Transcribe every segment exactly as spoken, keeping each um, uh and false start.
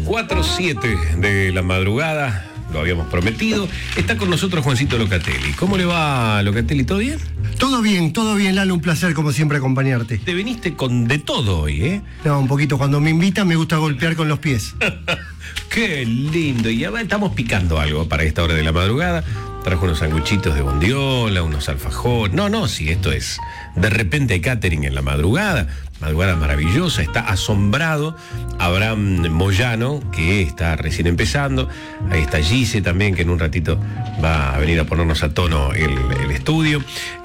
cuatro siete de la madrugada, lo habíamos prometido. Está con nosotros Juancito Locatelli. ¿Cómo le va, Locatelli? ¿Todo bien? Todo bien, todo bien, Lalo, un placer como siempre acompañarte. Te viniste con de todo hoy, ¿eh? No, un poquito, cuando me invitan me gusta golpear con los pies. Qué lindo. Y ahora estamos picando algo para esta hora de la madrugada. Trajo unos sanguchitos de bondiola, unos alfajores. No, no, si esto es de repente hay catering en la madrugada. Madrugada maravillosa, está asombrado Abraham Moyano, que está recién empezando. Ahí está Gise también, que en un ratito va a venir a ponernos a tono el, el estudio.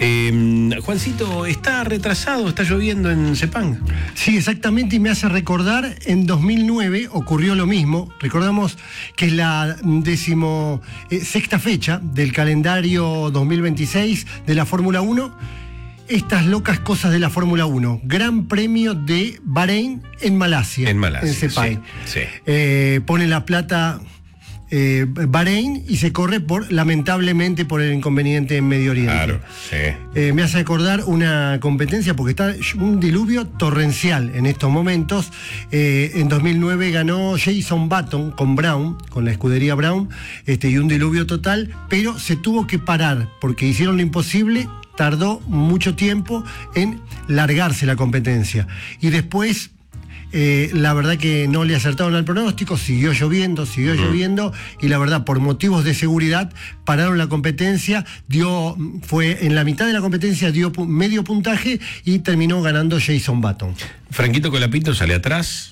Eh, Juancito, ¿está retrasado? ¿Está lloviendo en Sepang? Sí, exactamente, y me hace recordar, en dos mil nueve ocurrió lo mismo. Recordamos que es la décimo eh, sexta fecha del calendario dos mil veintiséis de la Fórmula uno. Estas locas cosas de la Fórmula uno. Gran Premio de Bahrein en Malasia. En Malasia, en Sepang. Sí, sí. Eh, pone la plata eh, Bahrein y se corre por, lamentablemente, por el inconveniente en Medio Oriente. Claro, sí. Eh, me hace acordar una competencia porque está un diluvio torrencial en estos momentos. Eh, en dos mil nueve ganó Jason Button con Brown, con la escudería Brown, este, y un diluvio total, pero se tuvo que parar porque hicieron lo imposible. Tardó mucho tiempo en largarse la competencia. Y después, eh, la verdad que no le acertaron al pronóstico, siguió lloviendo, siguió uh-huh. lloviendo, y la verdad, por motivos de seguridad, pararon la competencia, dio, fue en la mitad de la competencia, dio pu- medio puntaje y terminó ganando Jason Button. Franquito Colapinto sale atrás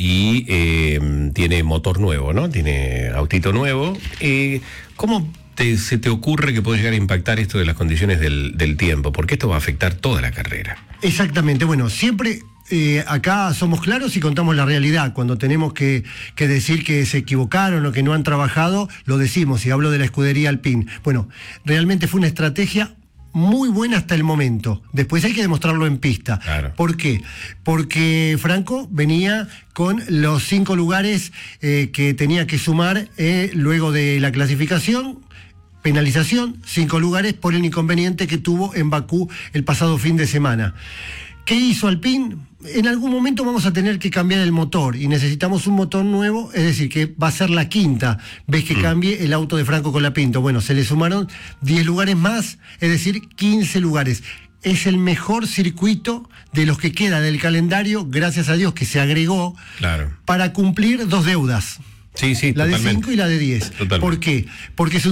y eh, tiene motor nuevo, ¿no? Tiene autito nuevo. Eh, ¿Cómo Te, se te ocurre que puede llegar a impactar esto de las condiciones del, del tiempo? Porque esto va a afectar toda la carrera. Exactamente, bueno, siempre eh, acá somos claros y contamos la realidad. Cuando tenemos que, que decir que se equivocaron o que no han trabajado, lo decimos, y hablo de la escudería Alpine. Bueno, realmente fue una estrategia muy buena hasta el momento. Después hay que demostrarlo en pista. Claro. ¿Por qué? Porque Franco venía con los cinco lugares eh, que tenía que sumar eh, luego de la clasificación. Penalización, cinco lugares por el inconveniente que tuvo en Bakú el pasado fin de semana. ¿Qué hizo Alpine? En algún momento vamos a tener que cambiar el motor y necesitamos un motor nuevo, es decir, que va a ser la quinta vez que mm. cambie el auto de Franco Colapinto. Bueno, se le sumaron diez lugares más, es decir, quince lugares. Es el mejor circuito de los que queda del calendario, gracias a Dios que se agregó, claro, para cumplir dos deudas. Sí, sí, la totalmente. de cinco y la de diez. Totalmente. ¿Por qué? Porque es un